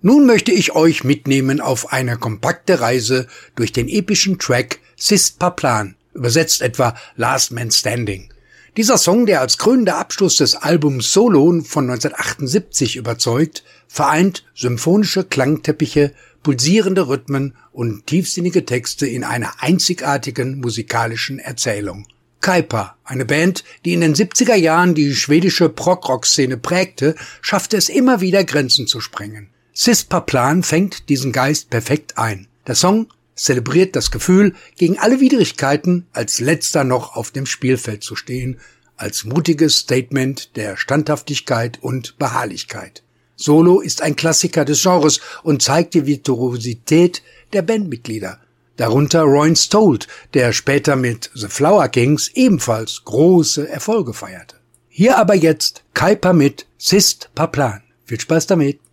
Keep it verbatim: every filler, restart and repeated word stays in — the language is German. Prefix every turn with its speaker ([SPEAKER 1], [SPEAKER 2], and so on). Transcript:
[SPEAKER 1] Nun möchte ich euch mitnehmen auf eine kompakte Reise durch den epischen Track Sist Paplan, übersetzt etwa Last Man Standing. Dieser Song, der als krönender Abschluss des Albums Solo von neunzehnhundertachtundsiebzig überzeugt, vereint symphonische Klangteppiche, pulsierende Rhythmen und tiefsinnige Texte in einer einzigartigen musikalischen Erzählung. Kaipa, eine Band, die in den siebziger Jahren die schwedische Prog-Rock-Szene prägte, schaffte es immer wieder, Grenzen zu sprengen. Sist Paplan fängt diesen Geist perfekt ein. Der Song zelebriert das Gefühl, gegen alle Widrigkeiten als letzter noch auf dem Spielfeld zu stehen, als mutiges Statement der Standhaftigkeit und Beharrlichkeit. Solo ist ein Klassiker des Genres und zeigt die Virtuosität der Bandmitglieder. Darunter Roy Stolt, der später mit The Flower Kings ebenfalls große Erfolge feierte. Hier aber jetzt Kaipa mit Sist Paplan. Viel Spaß damit!